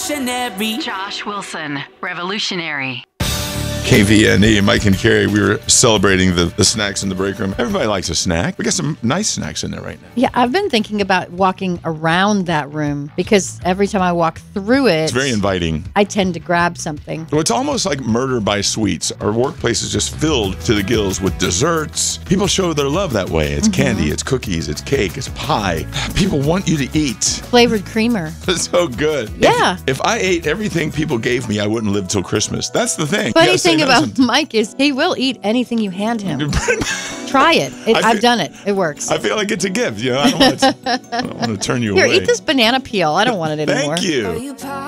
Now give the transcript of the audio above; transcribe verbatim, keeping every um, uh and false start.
revolutionary. Josh Wilson, revolutionary. K V N E, Mike and Carrie, we were celebrating the, the snacks in the break room. Everybody likes a snack. We got some nice snacks in there right now. Yeah, I've been thinking about walking around that room because every time I walk through it, It's very inviting. I tend to grab something. Well, it's almost like murder by sweets. Our workplace is just filled to the gills with desserts. People show their love that way. It's Mm-hmm. candy, it's cookies, it's cake, it's pie. People want you to eat. Flavored creamer. It's so good. Yeah. If, if I ate everything people gave me, I wouldn't live till Christmas. That's the thing. You Funny gotta say thing no about sometimes. Mike is he will eat anything you hand him. Try it. it I I've feel- done it. It works. I feel like it's a gift. You know, I don't want to, I don't want to turn you Here, away. eat this banana peel. I don't want it anymore. Thank you.